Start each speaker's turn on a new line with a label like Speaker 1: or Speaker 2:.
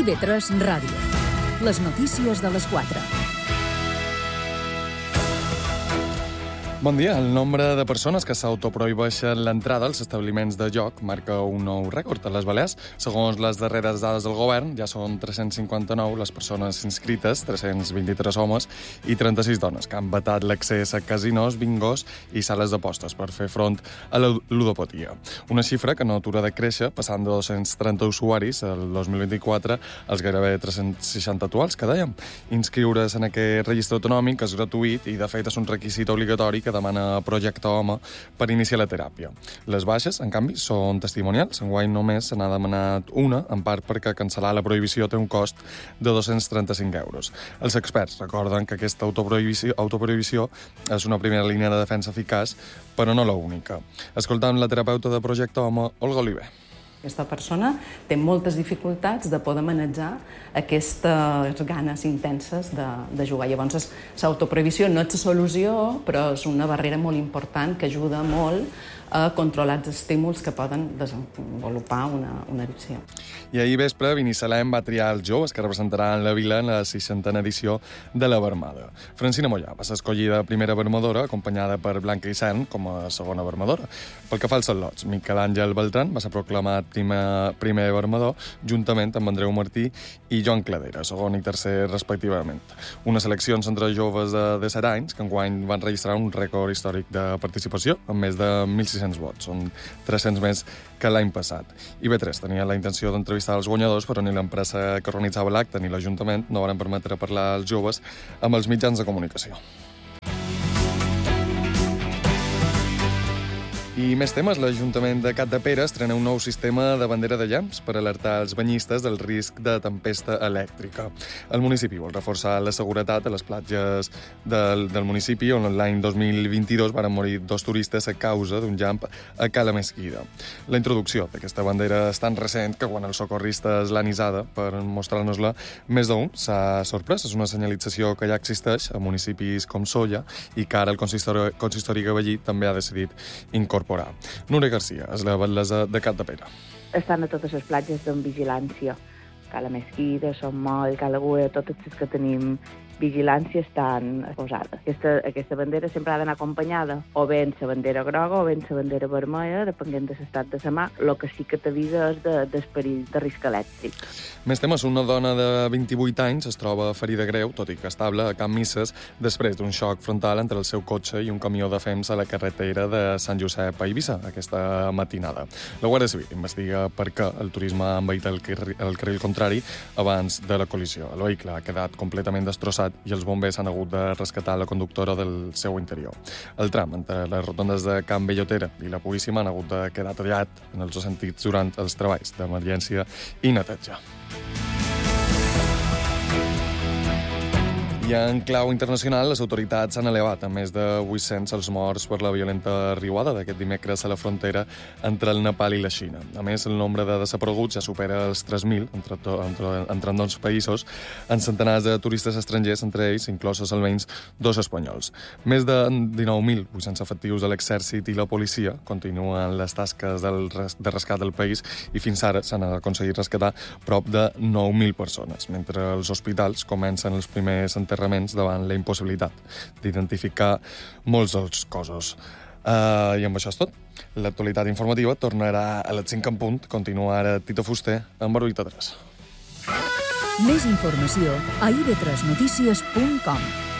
Speaker 1: IB3 Ràdio. Les notícies de les 4.
Speaker 2: Bon dia. El nombre de persones que s'autoprohibeixen l'entrada als establiments de joc marca un nou rècord a les Balears. Segons les darreres dades del govern, ja són 359 les persones inscrites, 323 homes i 36 dones, que han vetat l'accés a casinos, bingos i sales d'apostes per fer front a la ludopatia. Una xifra que no atura de créixer, passant de 230 usuaris el 2024 als gairebé 360 actuals, que dèiem. Inscriure's en aquest registre autonòmic és gratuït i, de fet, és un requisit obligatori que demana Projecte Home per iniciar la teràpia. Les baixes, en canvi, són testimonials. Enguany només se n'ha demanat una, en part perquè cancel·lar la prohibició té un cost de 235 euros. Els experts recorden que aquesta autoprohibició és una primera línia de defensa eficaç, però no l'única. Escoltam la terapeuta de Projecte Home, Olga Oliver.
Speaker 3: Aquesta persona té moltes dificultats de poder manejar aquestes ganes intenses de jugar. Llavors, l'autoprohibició no és la solució, però és una barrera molt important que ajuda molt a controlar els estímuls que poden desenvolupar una addicció.
Speaker 2: I ahir vespre, Binissalem va triar els joves que representaran la vila en la 60a edició de la Vermada. Francina Mollà va ser escollida primera vermadora, acompanyada per Blanca Isern com a segona vermadora. Pel que fa als al·lots, Miquel Àngel Beltran va ser proclamat primer vermador, juntament amb Andreu Martí i Joan Cladera, segon i tercer respectivament. Unes eleccions entre joves de 17 anys que enguany van registrar un rècord històric de participació, amb més de 1.600 vots. Són 300 més que l'any passat. IB3 tenia la intenció d'entrevistar els guanyadors, però ni l'empresa que organitzava l'acte ni l'Ajuntament no van permetre parlar als joves amb els mitjans de comunicació. I més temes. L'Ajuntament de Capdepera estrena un nou sistema de bandera de llamps per alertar els banyistes del risc de tempesta elèctrica. El municipi vol reforçar la seguretat a les platges del municipi, on l'any 2022 van morir 2 turistes a causa d'un llamp a Cala Mesquida. La introducció d'aquesta bandera és tan recent que quan els socorristes l'han isada per mostrar-nos-la, més d'un s'ha sorprès. És una senyalització que ja existeix a municipis com Sóller i que ara el consistori gavellí també ha decidit incorporar. Núria Garcia és la batllessa de Capdepera.
Speaker 4: Estan a totes les platges amb vigilància. Cala Mesquida, Son Moll, Cala Güell, totes les que tenim vigilància estan posades. Aquesta bandera sempre ha d'anar acompanyada o bé la bandera groga o bé la bandera vermella, depenent de l'estat de la mà. El que sí que t'avisa és del perill de risc elèctric.
Speaker 2: Més temes. Una dona de 28 anys es troba ferida greu, tot i que estable, a Can Misses, després d'un xoc frontal entre el seu cotxe i un camió de fems a la carretera de Sant Josep a Eivissa aquesta matinada. La Guàrdia Civil investiga per què el turisme ha envaït el carril contrari abans de la col·lisió. El vehicle ha quedat completament destrossat i els bombers han hagut de rescatar la conductora del seu interior. El tram entre les rotondes de Can Bellotera i la Puríssima han hagut de quedar tallat en els dos sentits durant els treballs d'emergència i neteja. I en clau internacional, les autoritats han elevat a més de 800 els morts per la violenta riuada d'aquest dimecres a la frontera entre el Nepal i la Xina. A més, el nombre de desapareguts ja supera els 3.000 entre dos països, en centenars de turistes estrangers, entre ells inclosos almenys 2 espanyols. Més de 19.800 efectius de l'exèrcit i la policia continuen les tasques de rescat del país i fins ara s'han aconseguit rescatar prop de 9.000 persones, mentre els hospitals comencen els primers enterraments davant la impossibilitat d'identificar molts dels cossos. I amb això és tot. L'actualitat informativa tornarà a les 5 en punt. Continua ara Tito Fuster amb Òrbita 3.
Speaker 1: Més informació a ib3notícies.com.